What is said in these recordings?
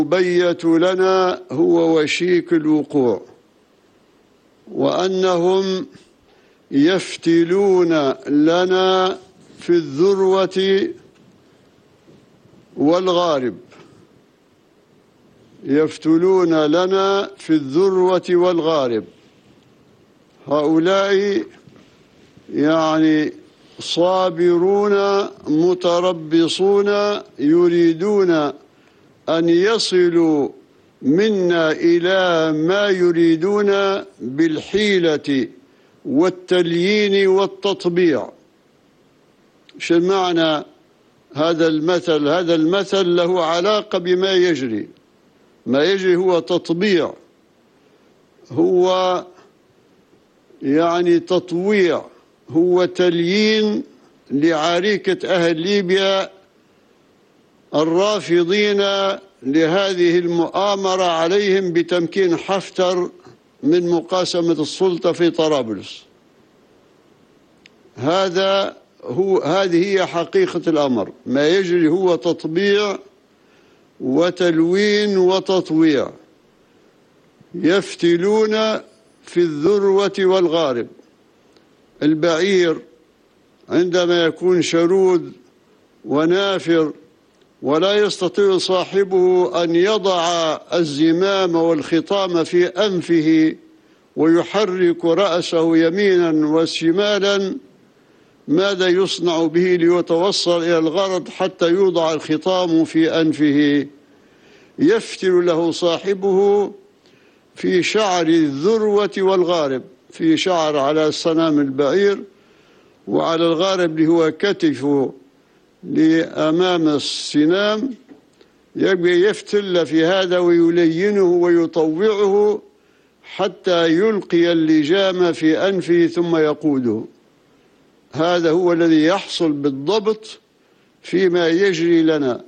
يبيت لنا هو وشيك الوقوع، وأنهم يفتلون لنا في الذروة والغارب، يفتلون لنا في الذروة والغارب. هؤلاء يعني صابرون متربصون، يريدون أن يصلوا منا إلى ما يريدون بالحيلة والتليين والتطبيع. شو معنى هذا المثل؟ هذا المثل له علاقة بما يجري. ما يجري هو تطبيع، هو يعني تطويع، هو تليين لعريكة أهل ليبيا الرافضين لهذه المؤامرة عليهم بتمكين حفتر من مقاسمة السلطة في طرابلس. هذه هي حقيقة الأمر. ما يجري هو تطبيع وتلوين وتطويع، يفتلون في الذروة والغارب. البعير عندما يكون شرود ونافر ولا يستطيع صاحبه أن يضع الزمام والخطام في أنفه ويحرك رأسه يمينا وشمالا، ماذا يصنع به ليتوصل إلى الغرض حتى يوضع الخطام في أنفه؟ يفتل له صاحبه في شعر الذروة والغارب، في شعر على صنام البعير، وعلى الغارب اللي هو كتفه لأمام السنام، يبقى يفتل في هذا ويلينه ويطوعه حتى يلقي اللجام في أنفه ثم يقوده. هذا هو الذي يحصل بالضبط فيما يجري لنا.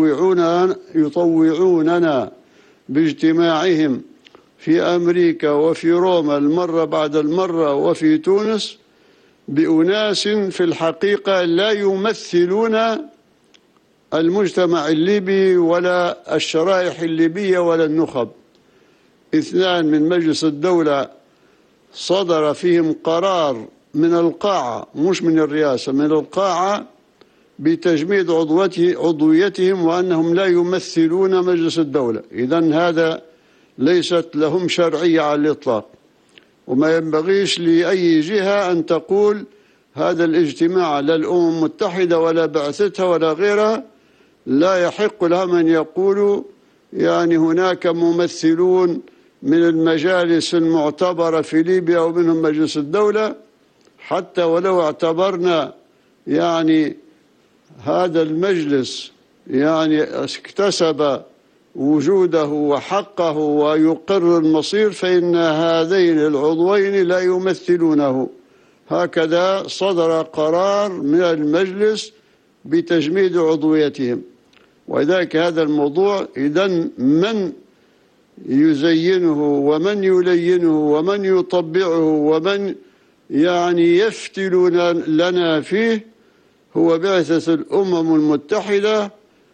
يطوعوننا باجتماعهم في أمريكا وفي روما المرة بعد المرة وفي تونس بأناس في الحقيقة لا يمثلون المجتمع الليبي ولا الشرائح الليبية ولا النخب. 2 من مجلس الدولة صدر فيهم قرار من القاعة، مش من الرئاسة، من القاعة، بتجميد عضويتهم وأنهم لا يمثلون مجلس الدولة. إذن هذا ليست لهم شرعية على الإطلاق، وما ينبغيش لأي جهة أن تقول هذا الاجتماع لا الأمم المتحدة ولا بعثتها ولا غيرها، لا يحق لها من يقول يعني هناك ممثلون من المجالس المعتبرة في ليبيا ومنهم مجلس الدولة. حتى ولو اعتبرنا يعني هذا المجلس يعني اكتسب وجوده وحقه ويقر المصير، فإن هذين العضوين لا يمثلونه. هكذا صدر قرار من المجلس بتجميد عضويتهم. ولذلك هذا الموضوع إذن من يزينه ومن يلينه ومن يطبعه ومن يعني يفتل لنا فيه هو بعثة الأمم المتحدة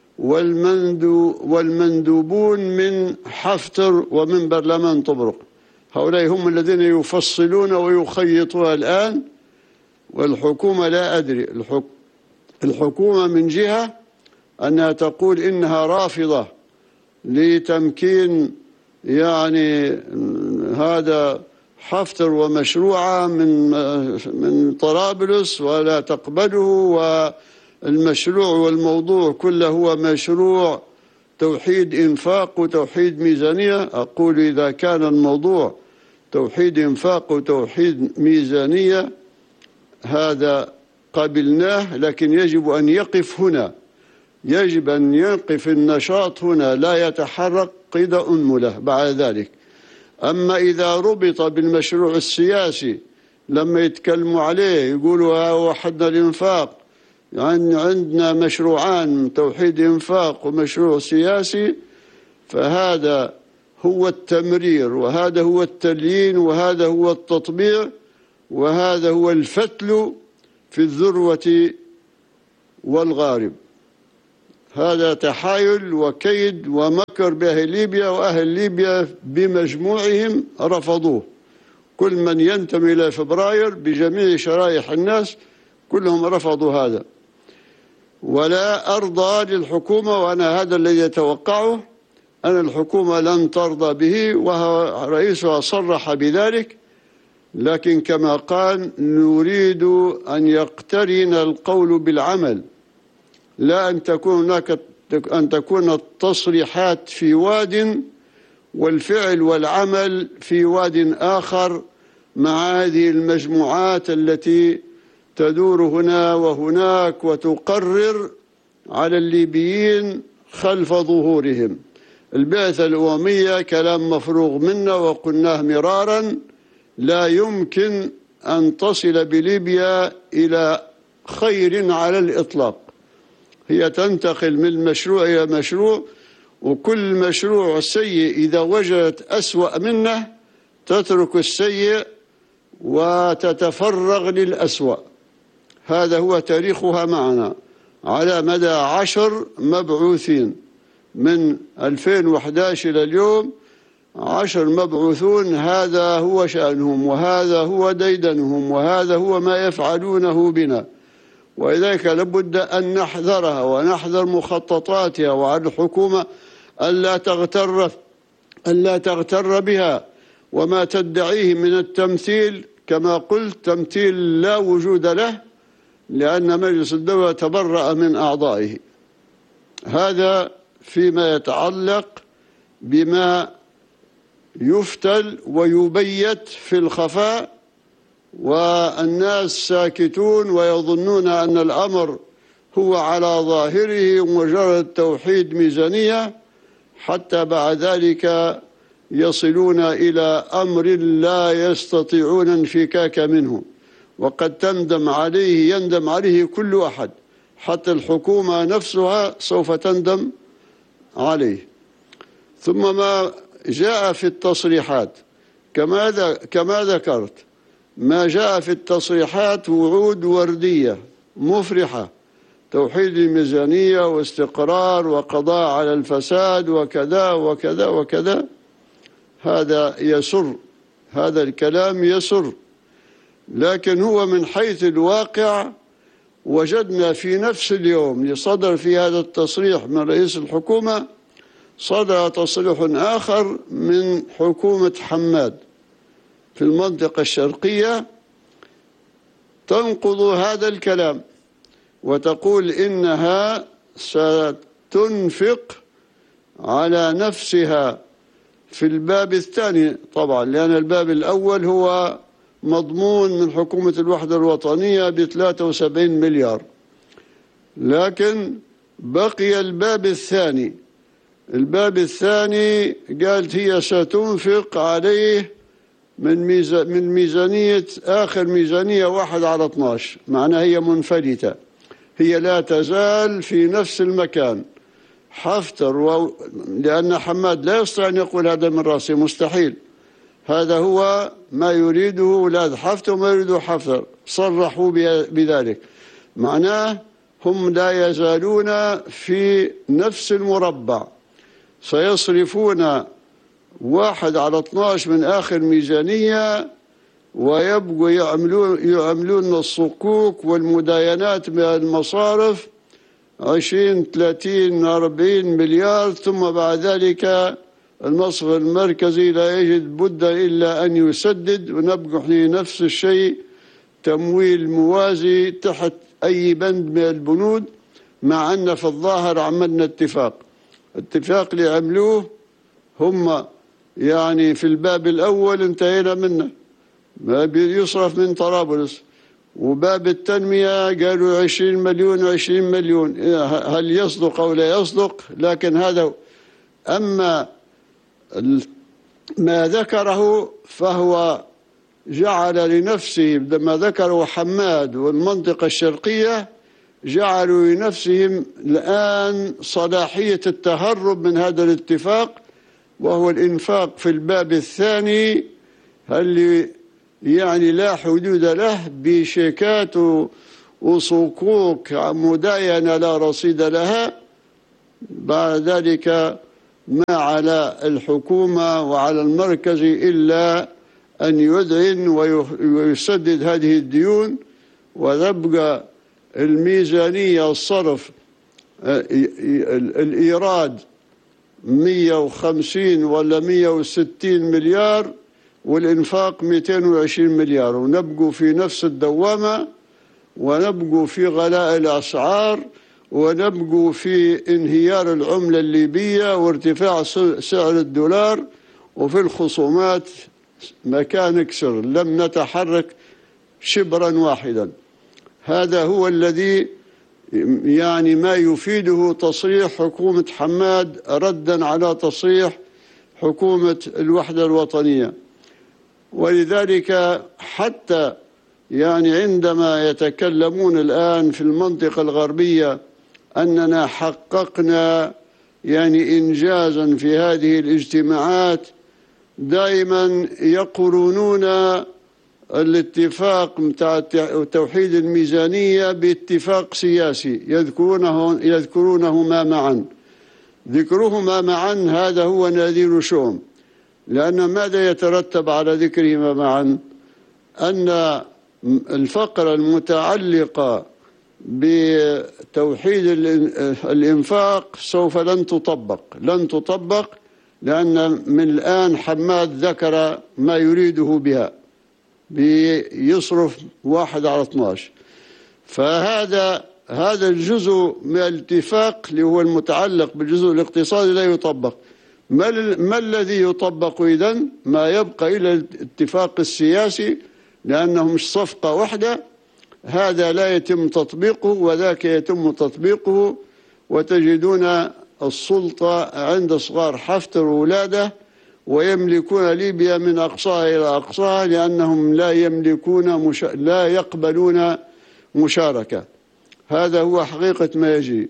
والمندوبون من حفتر ومن برلمان طبرق. هؤلاء هم الذين يفصلون ويخيطون الآن، والحكومة لا أدري. الحكومة من جهة أنها تقول إنها رافضة لتمكين يعني هذا حفتر ومشروعه من طرابلس ولا تقبله، والمشروع والموضوع كله هو مشروع توحيد إنفاق وتوحيد ميزانية. أقول إذا كان الموضوع توحيد إنفاق وتوحيد ميزانية هذا قبلناه، لكن يجب أن يقف هنا، يجب أن يقف النشاط هنا، لا يتحرك قيد أنملة بعد ذلك. أما إذا ربط بالمشروع السياسي لما يتكلموا عليه يقولوا وحدنا الإنفاق، يعني عندنا مشروعان، توحيد إنفاق ومشروع سياسي، فهذا هو التمرير، وهذا هو التليين، وهذا هو التطبيع، وهذا هو الفتل في الذروة والغارب. هذا تحايل وكيد ومكر بأهل ليبيا، وأهل ليبيا بمجموعهم رفضوه. كل من ينتمي إلى فبراير بجميع شرائح الناس كلهم رفضوا هذا. ولا أرضى للحكومة، وأنا هذا الذي أتوقعه، أن الحكومة لن ترضى به، ورئيسها صرح بذلك. لكن كما قال نريد أن يقترن القول بالعمل، لا أن تكون التصريحات في واد والفعل والعمل في واد آخر، مع هذه المجموعات التي تدور هنا وهناك وتقرر على الليبيين خلف ظهورهم. البعثة الأممية كلام مفروغ منه، وقلناه مرارا، لا يمكن أن تصل بليبيا إلى خير على الإطلاق. هي تنتقل من مشروع إلى مشروع، وكل مشروع سيء إذا وجدت أسوأ منه تترك السيء وتتفرغ للأسوأ. هذا هو تاريخها معنا على مدى 10 مبعوثين من 2011 إلى اليوم. 10 مبعوثون، هذا هو شأنهم، وهذا هو ديدنهم، وهذا هو ما يفعلونه بنا. ولذلك لابد أن نحذرها ونحذر مخططاتها، وعلى الحكومة ألا تغتر بها وما تدعيه من التمثيل. كما قلت تمثيل لا وجود له، لأن مجلس الدولة تبرأ من أعضائه. هذا فيما يتعلق بما يفتل ويبيت في الخفاء، والناس ساكتون ويظنون أن الأمر هو على ظاهره مجرد توحيد ميزانية، حتى بعد ذلك يصلون إلى أمر لا يستطيعون انفكاك منه، وقد يندم عليه كل أحد، حتى الحكومة نفسها سوف تندم عليه. ثم ما جاء في التصريحات كما ذكرت، ما جاء في التصريحات وعود وردية مفرحة، توحيد الميزانية واستقرار وقضاء على الفساد وكذا وكذا وكذا. هذا يسر، هذا الكلام يسر، لكن هو من حيث الواقع وجدنا في نفس اليوم اللي صدر في هذا التصريح من رئيس الحكومة، صدر تصريح آخر من حكومة حماد في المنطقة الشرقية تنقض هذا الكلام، وتقول إنها ستنفق على نفسها في الباب الثاني طبعا، لأن الباب الأول هو مضمون من حكومة الوحدة الوطنية ب73 مليار، لكن بقي الباب الثاني. الباب الثاني قالت هي ستنفق عليه من ميزانية آخر ميزانية 1/12، معناها هي منفلتة، هي لا تزال في نفس المكان. حفتر لأن حماد لا يستطيع أن يقول هذا من رأسه، مستحيل. هذا هو ما يريده أولاد حفتر وما يريده حفتر، صرحوا بذلك. معناه هم لا يزالون في نفس المربع، سيصرفون 1/12 من آخر ميزانية، ويبقوا يعملون الصكوك والمداينات من المصارف 20 30 40 مليار، ثم بعد ذلك المصرف المركزي لا يجد بد إلا أن يسدد، ونبقى في نفس الشيء، تمويل موازي تحت أي بند من البنود، مع أن في الظاهر عملنا اتفاق اللي عملوه هم يعني في الباب الأول انتهينا منه، ما بيصرف من طرابلس، وباب التنمية قالوا 20 مليون و20 مليون، هل يصدق أو لا يصدق؟ لكن هذا. أما ما ذكره فهو جعل لنفسه، لما ذكروا حماد والمنطقة الشرقية جعلوا لنفسهم الآن صلاحية التهرب من هذا الاتفاق، وهو الإنفاق في الباب الثاني اللي يعني لا حدود له، بشيكات وصكوك مداينة لا رصيد لها، بعد ذلك ما على الحكومة وعلى المركز إلا أن يذعن ويسدد هذه الديون، وتبقى الميزانية الصرف الإيراد 150 ولا 160 مليار والإنفاق 220 مليار، ونبقوا في نفس الدوامة، ونبقوا في غلاء الأسعار، ونبقوا في انهيار العملة الليبية وارتفاع سعر الدولار، وفي الخصومات مكان كسر، لم نتحرك شبرا واحدا. هذا هو الذي يعني ما يفيده تصريح حكومة حماد ردا على تصريح حكومة الوحدة الوطنية. ولذلك حتى يعني عندما يتكلمون الآن في المنطقة الغربية أننا حققنا يعني إنجازا في هذه الاجتماعات، دائما يقرنون الاتفاق متاع توحيد الميزانية باتفاق سياسي، يذكرونهما معا. ذكرهما معا هذا هو نذير شؤم، لأن ماذا يترتب على ذكرهما معا؟ أن الفقرة المتعلقة بتوحيد الإنفاق سوف لن تطبق، لأن من الآن حماد ذكر ما يريده بها، بيصرف 1/12. فهذا الجزء من الاتفاق اللي هو المتعلق بالجزء الاقتصادي لا يطبق. ما الذي يطبق إذن؟ ما يبقى إلى الاتفاق السياسي، لأنه مش صفقة واحدة. هذا لا يتم تطبيقه وذاك يتم تطبيقه، وتجدون السلطة عند صغار حفتر وولاده، ويملكون ليبيا من أقصاها إلى أقصاها، لأنهم لا يقبلون مشاركة. هذا هو حقيقة ما يجري.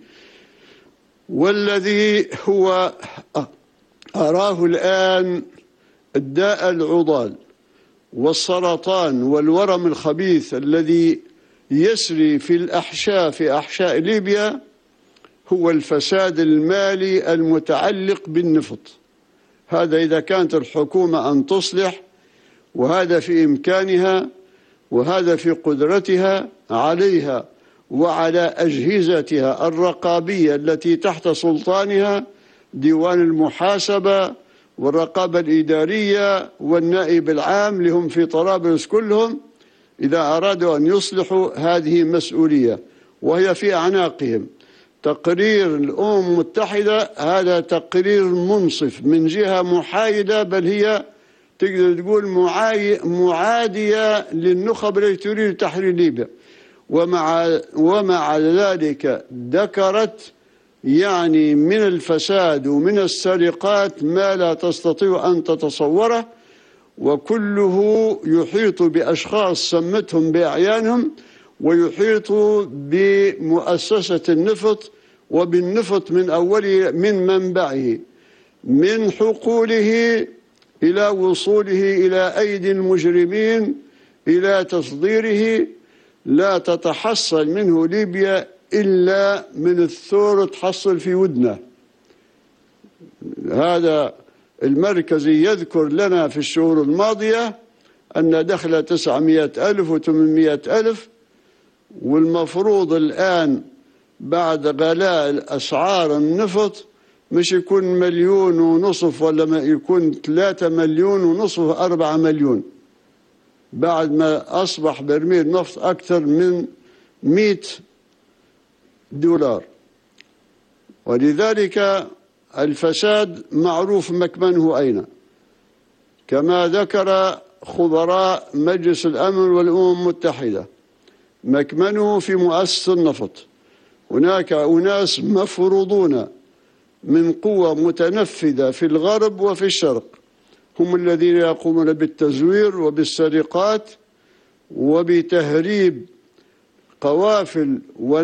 والذي هو أراه الآن الداء العضال والسرطان والورم الخبيث الذي يسري في أحشاء ليبيا هو الفساد المالي المتعلق بالنفط. هذا إذا كانت الحكومة أن تصلح، وهذا في إمكانها، وهذا في قدرتها، عليها وعلى أجهزتها الرقابية التي تحت سلطانها، ديوان المحاسبة والرقابة الإدارية والنائب العام لهم في طرابلس كلهم، إذا أرادوا أن يصلحوا هذه مسؤولية وهي في أعناقهم. تقرير الأمم المتحدة هذا تقرير منصف من جهة محايدة، بل هي تقدر تقول معادية للنخب التي تريد تحرير ليبيا، ومع ذلك ذكرت يعني من الفساد ومن السرقات ما لا تستطيع أن تتصوره، وكله يحيط بأشخاص سمتهم بأعيانهم، ويحيط بمؤسسة النفط وبالنفط من أوله، من منبعه، من حقوله إلى وصوله إلى أيدي المجرمين إلى تصديره. لا تتحصل منه ليبيا إلا من الثور تحصل في ودنه. هذا المركزي يذكر لنا في الشهور الماضية أن دخل 900,000 و800,000، والمفروض الآن بعد غلاء الأسعار النفط مش يكون 1,500,000 ولا يكون 3,500,000 4 مليون، بعد ما أصبح برميل نفط أكثر من $100. ولذلك الفساد معروف مكمنه أين، كما ذكر خبراء مجلس الأمن والأمم المتحدة، مكمنه في مؤسسة النفط. هناك أناس مفروضون من قوة متنفذة في الغرب وفي الشرق، هم الذين يقومون بالتزوير وبالسرقات وبتهريب قوافل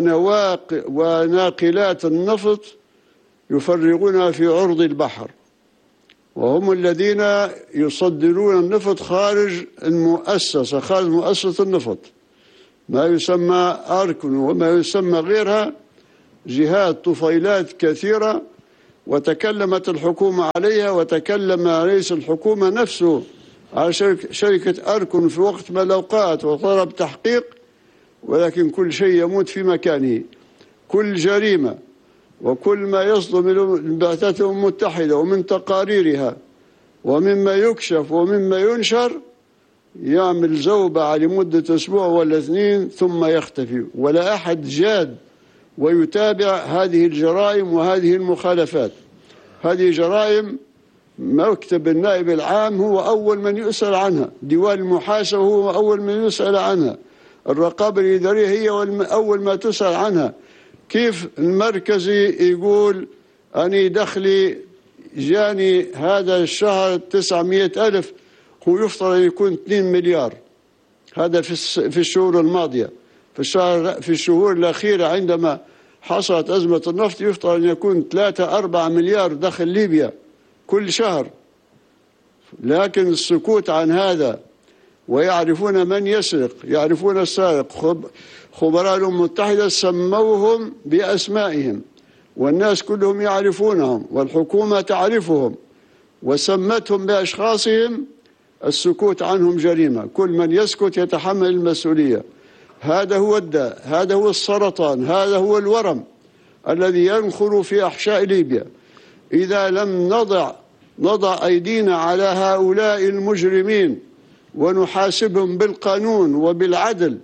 وناقلات النفط يفرغونها في عرض البحر، وهم الذين يصدرون النفط خارج المؤسسة، خارج مؤسسة النفط، ما يسمى أركن وما يسمى غيرها. جهات طفيلات كثيرة، وتكلمت الحكومة عليها، وتكلم رئيس الحكومة نفسه على شركة أركون في وقت من الأوقات وطلب تحقيق، ولكن كل شيء يموت في مكانه. كل جريمة وكل ما يصدر من البعثات الأمم المتحدة ومن تقاريرها ومما يكشف ومما ينشر يعمل زوبعة لمدة أسبوع ولا 2 ثم يختفي، ولا أحد جاد ويتابع هذه الجرائم وهذه المخالفات. هذه جرائم مكتب النائب العام هو أول من يسأل عنها، ديوان المحاسبة هو أول من يسأل عنها، الرقابة الإدارية هي أول ما تسأل عنها. كيف المركزي يقول أني دخلي جاني هذا الشهر 900,000، هو يفترض أن يكون 2 مليار؟ هذا في الشهور الماضية. في الشهور الأخيرة عندما حصلت أزمة النفط يفترض أن يكون 3-4 مليار دخل ليبيا كل شهر، لكن السكوت عن هذا. ويعرفون من يسرق، يعرفون السارق. خبراء الأمم المتحدة سموهم بأسمائهم، والناس كلهم يعرفونهم، والحكومة تعرفهم وسمتهم بأشخاصهم. السكوت عنهم جريمة، كل من يسكت يتحمل المسؤولية. هذا هو الداء، هذا هو السرطان، هذا هو الورم الذي ينخر في أحشاء ليبيا. إذا لم نضع أيدينا على هؤلاء المجرمين ونحاسبهم بالقانون وبالعدل،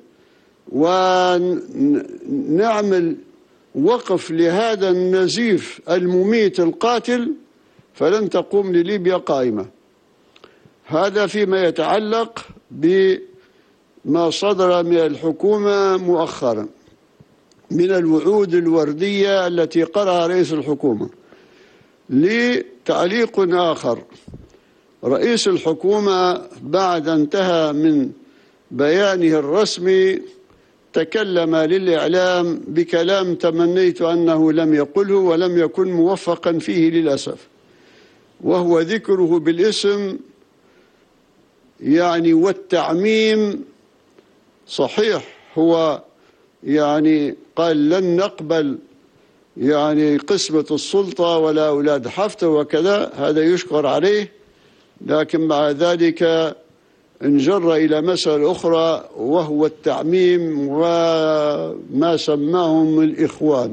ونعمل وقف لهذا النزيف المميت القاتل، فلن تقوم لليبيا قائمة. هذا فيما يتعلق بما صدر من الحكومة مؤخرا من الوعود الوردية التي قرأها رئيس الحكومة. لتعليق آخر، رئيس الحكومة بعد انتهى من بيانه الرسمي تكلم للإعلام بكلام تمنيت أنه لم يقله ولم يكن موفقا فيه للأسف، وهو ذكره بالاسم والتعميم. صحيح هو قال لن نقبل قسمة السلطة ولا أولاد حفتر وكذا، هذا يشكر عليه، لكن مع ذلك انجر إلى مسألة أخرى وهو التعميم وما سماهم الإخوان.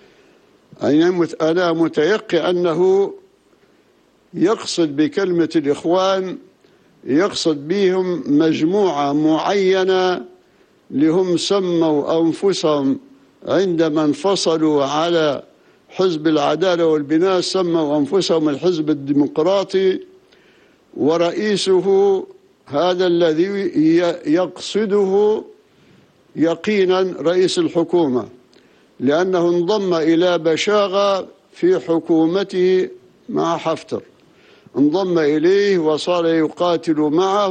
أنا متيقن أنه يقصد بكلمة الإخوان يقصد بهم مجموعة معينة لهم سموا أنفسهم عندما انفصلوا على حزب العدالة والبناء سموا أنفسهم الحزب الديمقراطي، ورئيسه هذا الذي يقصده يقينا رئيس الحكومة، لأنه انضم إلى بشاغة في حكومته مع حفتر، انضم إليه وصار يقاتل معه،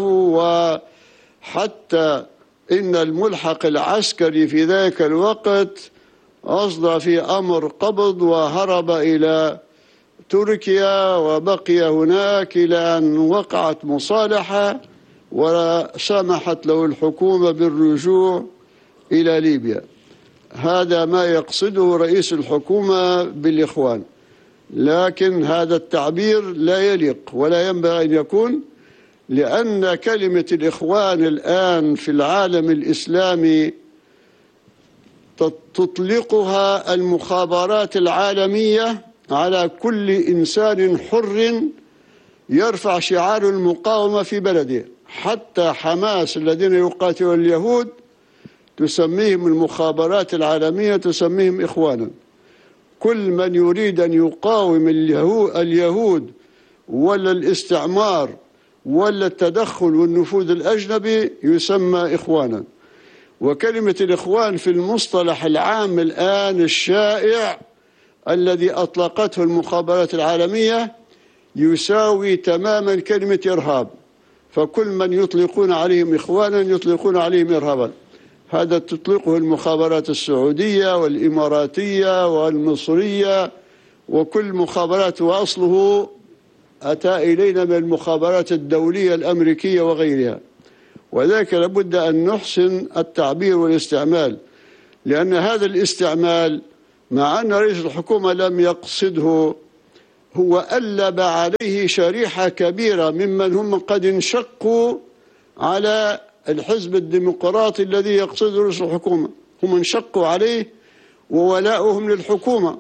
وحتى إن الملحق العسكري في ذلك الوقت أصدر في أمر قبض وهرب إلى تركيا وبقي هناك إلى أن وقعت مصالحة وسمحت له الحكومة بالرجوع إلى ليبيا. هذا ما يقصده رئيس الحكومة بالإخوان، لكن هذا التعبير لا يليق ولا ينبغي أن يكون، لأن كلمة الإخوان الآن في العالم الإسلامي تطلقها المخابرات العالمية على كل إنسان حر يرفع شعار المقاومة في بلده. حتى حماس الذين يقاتلون اليهود تسميهم المخابرات العالمية تسميهم إخوانا. كل من يريد أن يقاوم اليهود ولا الاستعمار ولا التدخل والنفوذ الأجنبي يسمى إخوانا. وكلمة الإخوان في المصطلح العام الآن الشائع الذي أطلقته المخابرات العالمية يساوي تماما كلمة إرهاب، فكل من يطلقون عليهم إخوانا يطلقون عليهم إرهابا. هذا تطلقه المخابرات السعودية والإماراتية والمصرية وكل مخابرات، وأصله أتى إلينا من المخابرات الدولية الأمريكية وغيرها. وذلك لابد أن نحسن التعبير والاستعمال، لأن هذا الاستعمال مع أن رئيس الحكومة لم يقصده، هو ألب عليه شريحة كبيرة ممن هم قد انشقوا على الحزب الديمقراطي الذي يقصده رئيس الحكومة، هم انشقوا عليه وولاؤهم للحكومة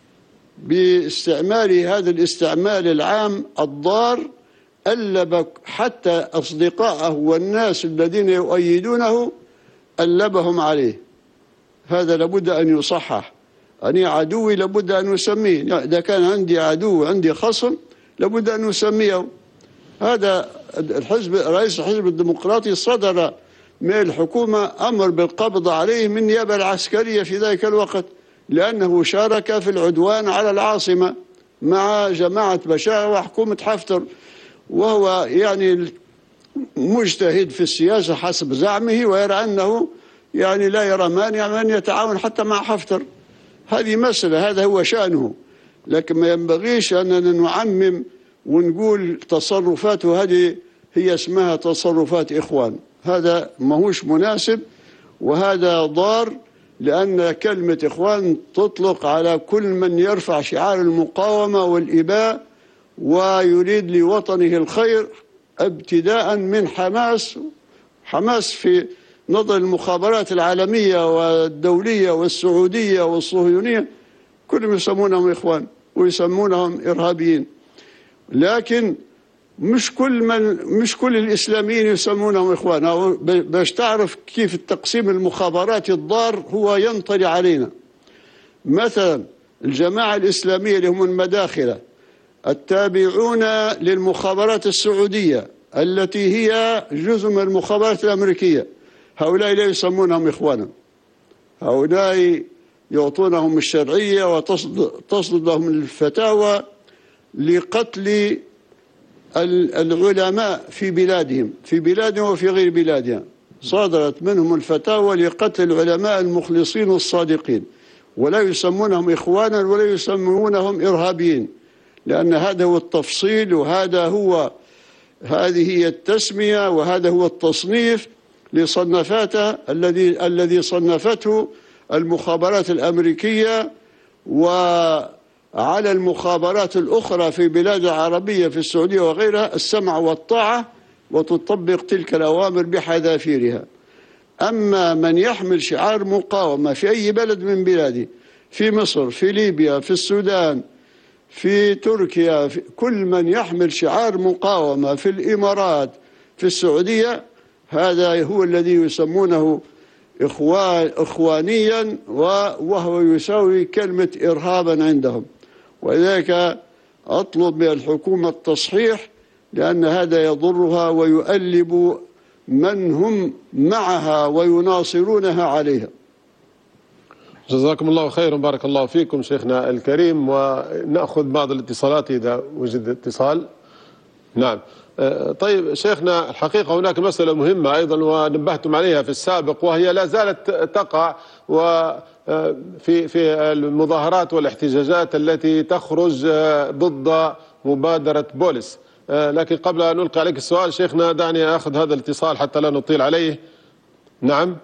باستعمال هذا الاستعمال العام الضار. ألب حتى أصدقائه والناس الذين يؤيدونه ألبهم عليه. هذا لابد أن يصحح. أنا عدوي لابد أن أسميه، إذا كان عندي عدو وعندي خصم لابد أن أسميه. هذا رئيس الحزب الديمقراطي صدر من الحكومة أمر بالقبض عليه من النيابة العسكرية في ذلك الوقت، لأنه شارك في العدوان على العاصمة مع جماعة بشار وحكومة حفتر، وهو يعني مجتهد في السياسة حسب زعمه، ويرى أنه يعني لا يرى مانع من يتعاون حتى مع حفتر. هذه مسألة، هذا هو شأنه، لكن ما ينبغيش أننا نعمم ونقول تصرفاته هذه هي اسمها تصرفات إخوان. هذا ماهوش مناسب وهذا ضار، لأن كلمة إخوان تطلق على كل من يرفع شعار المقاومة والإباء ويريد لوطنه الخير، ابتداء من حماس في نظر المخابرات العالمية والدولية والسعودية والصهيونية، كلهم يسمونهم إخوان ويسمونهم إرهابيين. لكن مش كل الإسلاميين يسمونهم إخوان. باش تعرف كيف التقسيم المخابراتي الضار هو ينطلي علينا. مثلا الجماعة الإسلامية اللي هم المداخلة التابعون للمخابرات السعودية التي هي جزء من المخابرات الأمريكية، هؤلاء لا يسمونهم إخوانا. هؤلاء يعطونهم الشرعية وتصدر الفتاوى لقتل العلماء في بلادهم وفي غير بلادهم. صدرت منهم الفتاوى لقتل العلماء المخلصين الصادقين، ولا يسمونهم إخوانا ولا يسمونهم إرهابيين، لأن هذا هو التفصيل هذه هي التسمية وهذا هو التصنيف لصنفاته الذي صنفته المخابرات الأمريكية وعلى المخابرات الأخرى في بلاد عربية في السعودية وغيرها السمع والطاعة، وتطبق تلك الأوامر بحذافيرها. أما من يحمل شعار مقاومة في أي بلد من بلادي، في مصر، في ليبيا، في السودان، في تركيا، كل من يحمل شعار مقاومة في الإمارات، في السعودية، هذا هو الذي يسمونه إخوانيا، وهو يساوي كلمة إرهابا عندهم. ولذلك أطلب من الحكومة التصحيح، لأن هذا يضرها ويؤلب من هم معها ويناصرونها عليها. جزاكم الله خيرا، بارك الله فيكم شيخنا الكريم. ونأخذ بعض الاتصالات إذا وجد اتصال. نعم. طيب شيخنا، الحقيقة هناك مسألة مهمة أيضا ونبهتم عليها في السابق، وهي لا زالت تقع في المظاهرات والاحتجاجات التي تخرج ضد مبادرة بوليس. لكن قبل أن نلقي عليك السؤال شيخنا، دعني أخذ هذا الاتصال حتى لا نطيل عليه. نعم،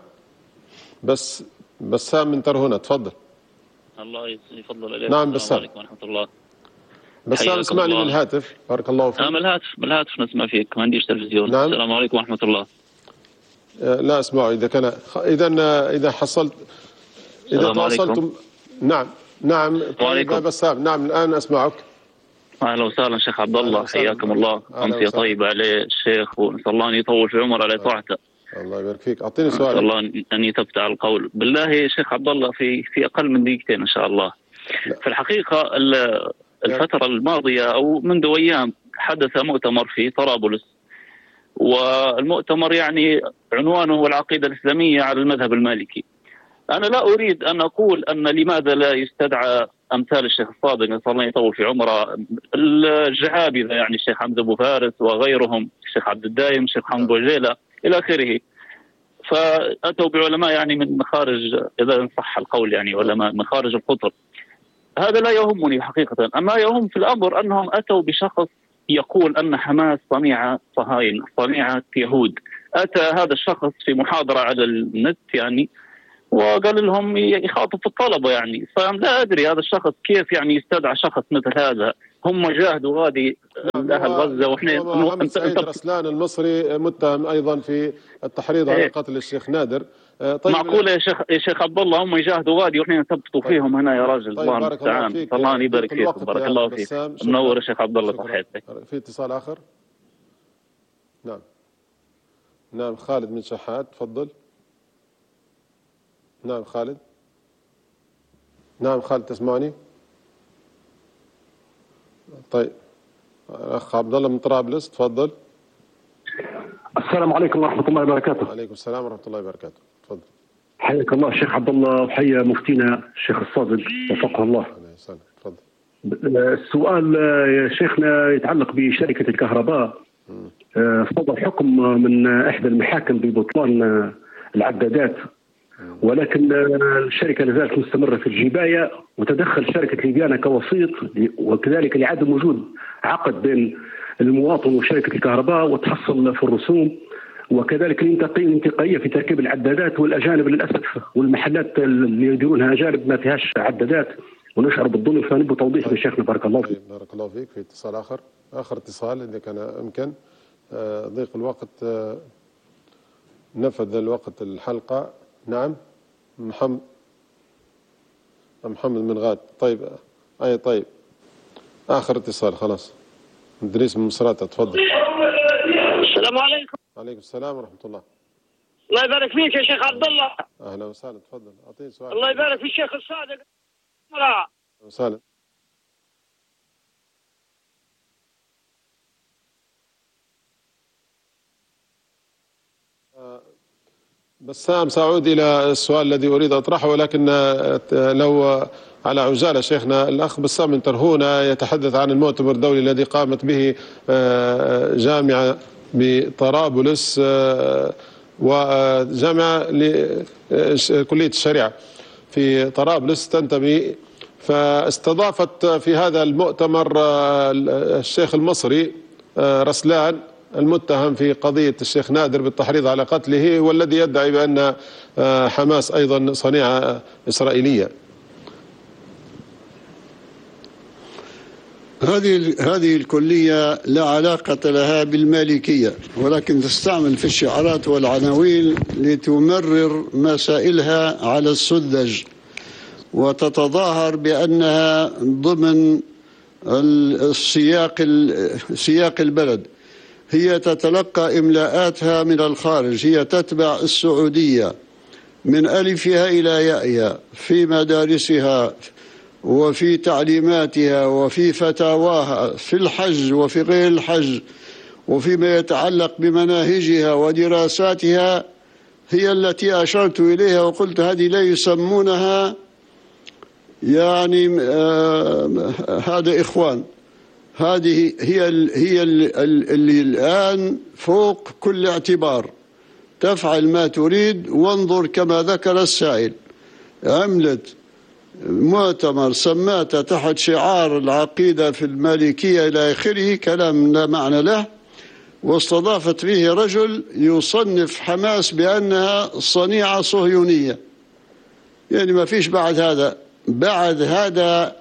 بسام من ترهونة، تفضل. الله يفضل عليك. نعم السلام عليكم ورحمة الله. بسام اسمعني من الهاتف، بارك الله فيك. من الهاتف نسمع فيك، ما عنديش تلفزيون. نعم. السلام عليكم ورحمة الله. لا أسمعه. إذا حصلت، إذا تواصلتم. نعم وعليكم. بسام، نعم الآن أسمعك. أهلا وسهلا شيخ عبد الله، حياكم الله. أمسية طيبة عليه الشيخ، ونسأل الله أن يطول في عمره على طاعته. الله يبارك فيك. أعطيني سؤال. نسأل الله أن يتبتع القول. بالله شيخ عبد الله في أقل من دقيقتين إن شاء الله. في الحقيقة الفترة الماضية أو منذ أيام حدث مؤتمر في طرابلس، والمؤتمر يعني عنوانه هو العقيدة الإسلامية على المذهب المالكي. أنا لا أريد أن أقول أن لماذا لا يستدعى أمثال الشيخ الصادق نسأل الله يطول في عمره، الجهابذة يعني الشيخ حمزة أبو فارس وغيرهم، الشيخ عبد الدايم، الشيخ حمد بوجيلة إلى آخره. فأتوا بعلماء يعني من مخارج، إذا صح القول يعني علماء من خارج القطر. هذا لا يهمني حقيقة. أما يهم في الأمر أنهم أتوا بشخص يقول أن حماس صنيعة صهاينة، صنيعة يهود. أتى هذا الشخص في محاضرة على النت يعني وقال لهم يخاطب الطلبة يعني. فأنا لا أدري هذا الشخص كيف يعني يستدعى شخص مثل هذا. هم جاهدوا غادي أهل غزة وإحنا محمد سعيد رسلان المصري متهم أيضا في التحريض على قتل الشيخ نادر. طيب معقولة يا شيخ عبد الله هم يجاهدوا غادي وإحنا نثبتوا فيهم هنا يا راجل. طيب بارك الله فيك. الله يبارك فيك. بارك الله فيك. منور يا شيخ عبد الله. صحيتك. في اتصال آخر. نعم خالد من شحات تفضل. نعم خالد تسمعني؟ طيب الأخ عبد الله من طرابلس تفضل. السلام عليكم ورحمة الله وبركاته. وعليكم السلام ورحمة الله وبركاته. تفضل. حياك الله الشيخ عبد الله وحيا مفتينا الشيخ الصادق وفقه الله. تفضل. السؤال يا شيخنا يتعلق بشركة الكهرباء. صدر حكم من إحدى المحاكم ببطلان العدادات، ولكن الشركة لازالت مستمرة في الجباية، وتدخل شركة ليبيانا كوسيط وكذلك لعدم وجود عقد بين المواطن وشركة الكهرباء وتحصل في الرسوم، وكذلك الانتقائية في تركيب العدادات، والأجانب للأسف والمحلات اللي يديرونها أجانب ما فيهاش عدادات، ونشعر بالظلم. فنبغى توضيح من شيخنا بارك الله فيك. بارك الله فيك. في اتصال آخر اتصال إذا كان أمكن. ضيق الوقت نفذ الوقت الحلقة. نعم محمد من غاد. طيب طيب آخر اتصال خلاص. إدريس من مصراتة تفضل. السلام عليكم. وعليكم السلام ورحمة الله. الله يبارك فيك يا شيخ عبد الله. أهلا وسهلا تفضل أعطيني سؤال. الله يبارك في الشيخ الصادق. أهلا وسهلا. بسام سأعود إلى السؤال الذي أريد أطرحه، ولكن لو على عجالة شيخنا الأخ بسام من ترهونة يتحدث عن المؤتمر الدولي الذي قامت به جامعة بطرابلس وجامعة كلية الشريعة في طرابلس تنتمي، فاستضافت في هذا المؤتمر الشيخ المصري رسلان المتهم في قضية الشيخ نادر بالتحريض على قتله، والذي يدعي بأن حماس أيضا صنيعة إسرائيلية. هذه الكلية لا علاقة لها بالمالكية، ولكن تستعمل في الشعارات والعناوين لتمرر مسائلها على السذج، وتتظاهر بأنها ضمن سياق البلد. هي تتلقى إملاءاتها من الخارج، هي تتبع السعودية من ألفها إلى يائها في مدارسها وفي تعليماتها وفي فتاواها في الحج وفي غير الحج، وفيما يتعلق بمناهجها ودراساتها. هي التي أشرت إليها وقلت هذه لا يسمونها يعني هذا إخوان، هذه هي اللي الآن فوق كل اعتبار، تفعل ما تريد. وانظر كما ذكر السائل، عملت مؤتمر سماته تحت شعار العقيدة في المالكية إلى آخره، كلام لا معنى له، واستضافت فيه رجل يصنف حماس بأنها صنيعة صهيونية. يعني ما فيش بعد هذا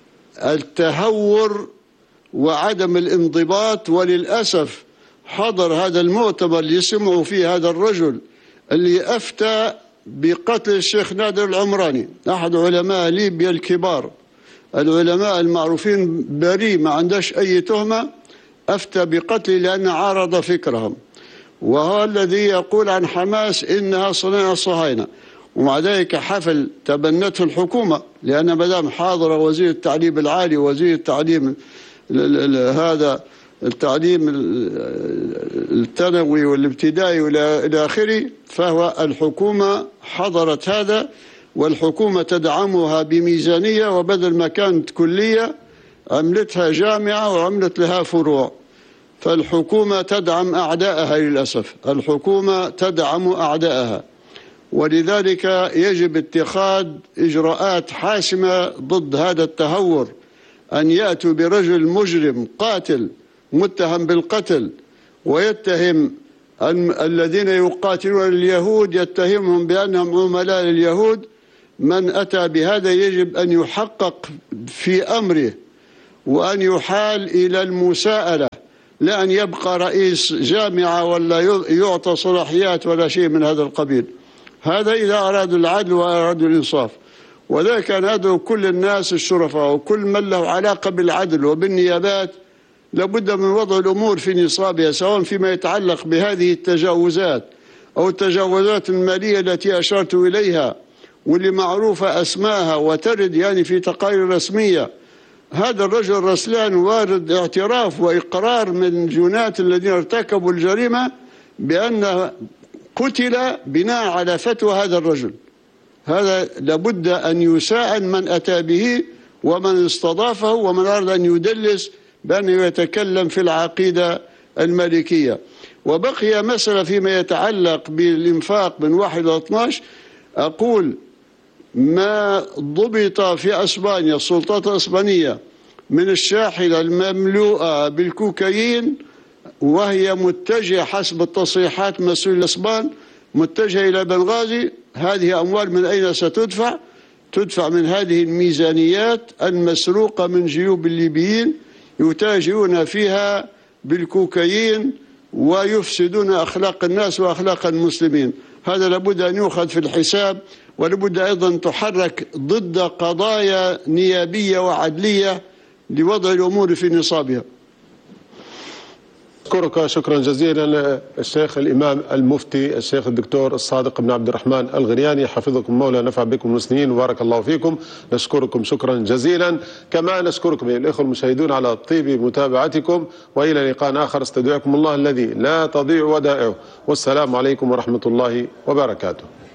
التهور وعدم الانضباط. وللأسف حضر هذا المؤتمر اللي يسمعوا فيه هذا الرجل اللي أفتى بقتل الشيخ نادر العمراني، أحد علماء ليبيا الكبار، العلماء المعروفين بريء ما عندش أي تهمة، أفتى بقتله لأنه عارض فكرهم، وهو الذي يقول عن حماس إنها صناعة صهاينة. ومع ذلك حفل تبنته الحكومة، لأن مدام حاضر وزير التعليم العالي وزير التعليم هذا التعليم الثانوي والابتدائي إلى آخره، فهو الحكومة حضرت هذا، والحكومة تدعمها بميزانية، وبدل ما كانت كلية عملتها جامعة وعملت لها فروع. فالحكومة تدعم أعدائها للأسف، الحكومة تدعم أعدائها، ولذلك يجب اتخاذ إجراءات حاسمة ضد هذا التهور. أن يأتوا برجل مجرم قاتل متهم بالقتل ويتهم الذين يقاتلون اليهود يتهمهم بأنهم عملاء لليهود. من أتى بهذا يجب أن يحقق في أمره وأن يحال إلى المساءلة، لا أن يبقى رئيس جامعة ولا يعطى صلاحيات ولا شيء من هذا القبيل. هذا إذا أرادوا العدل وأرادوا الإنصاف. وذلك ندعو كل الناس الشرفاء وكل من له علاقة بالعدل وبالنيابات لابد من وضع الأمور في نصابها، سواء فيما يتعلق بهذه التجاوزات أو التجاوزات المالية التي أشرت إليها واللي معروفة أسماءها وترد يعني في تقارير رسمية. هذا الرجل رسلان وارد اعتراف وإقرار من جناة الذين ارتكبوا الجريمة بأن قتل بناء على فتوى هذا الرجل. هذا لابد أن يساءل من أتى به ومن استضافه ومن أراد أن يدلس بأنه يتكلم في العقيدة المالكية. وبقي مسألة فيما يتعلق بالإنفاق من 1 إلى 12. أقول ما ضبط في أسبانيا السلطات الإسبانية من الشاحنة المملوءة بالكوكايين وهي متجهة حسب التصريحات مسؤول الإسبان متجهة إلى بنغازي، هذه أموال من أين ستدفع؟ تدفع من هذه الميزانيات المسروقة من جيوب الليبيين يتاجرون فيها بالكوكايين ويفسدون أخلاق الناس وأخلاق المسلمين. هذا لابد أن يؤخذ في الحساب، ولابد أيضا تحرك ضد قضايا نيابية وعدلية لوضع الأمور في نصابها. أشكرك شكرا جزيلا الشيخ الإمام المفتي الشيخ الدكتور الصادق بن عبد الرحمن الغرياني، حفظكم المولى نفع بكم المسلمين وبارك الله فيكم. نشكركم شكرا جزيلا، كما نشكركم الإخوة المشاهدون على طيب متابعتكم، وإلى لقاء آخر استودعكم الله الذي لا تضيع ودائعه، والسلام عليكم ورحمة الله وبركاته.